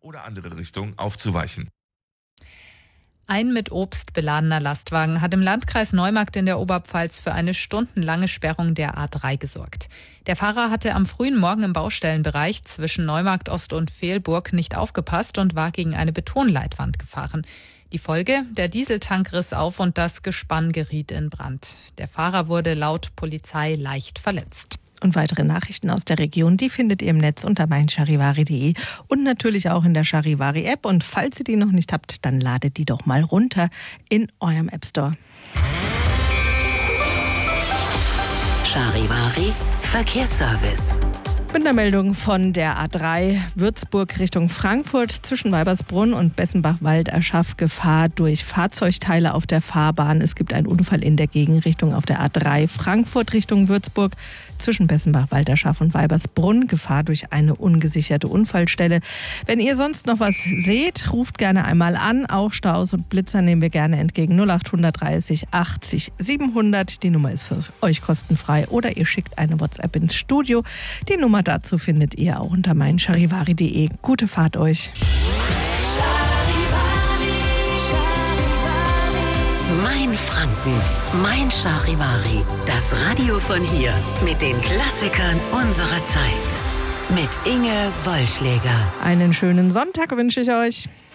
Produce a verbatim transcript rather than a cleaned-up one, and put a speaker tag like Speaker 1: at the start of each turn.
Speaker 1: oder andere Richtung aufzuweichen.
Speaker 2: Ein mit Obst beladener Lastwagen hat im Landkreis Neumarkt in der Oberpfalz für eine stundenlange Sperrung der A drei gesorgt. Der Fahrer hatte am frühen Morgen im Baustellenbereich zwischen Neumarkt Ost und Vehlburg nicht aufgepasst und war gegen eine Betonleitwand gefahren. Die Folge: der Dieseltank riss auf und das Gespann geriet in Brand. Der Fahrer wurde laut Polizei leicht verletzt.
Speaker 3: Und weitere Nachrichten aus der Region, die findet ihr im Netz unter mein charivari punkt de und natürlich auch in der Charivari-App. Und falls ihr die noch nicht habt, dann ladet die doch mal runter in eurem App Store.
Speaker 4: Charivari Verkehrsservice.
Speaker 3: Mit einer Meldung von der A drei Würzburg Richtung Frankfurt zwischen Weibersbrunn und Bessenbach-Walderschaff. Gefahr durch Fahrzeugteile auf der Fahrbahn. Es gibt einen Unfall in der Gegenrichtung auf der A drei Frankfurt Richtung Würzburg zwischen Bessenbach-Walderschaff und Weibersbrunn. Gefahr durch eine ungesicherte Unfallstelle. Wenn ihr sonst noch was seht, ruft gerne einmal an. Auch Staus und Blitzer nehmen wir gerne entgegen. null acht dreißig achtzig siebenhundert. Die Nummer ist für euch kostenfrei. Oder ihr schickt eine WhatsApp ins Studio. Die Nummer dazu findet ihr auch unter mein charivari punkt de. Gute Fahrt euch.
Speaker 4: Mein Franken, mein Charivari. Das Radio von hier mit den Klassikern unserer Zeit. Mit Inge Wollschläger.
Speaker 3: Einen schönen Sonntag wünsche ich euch.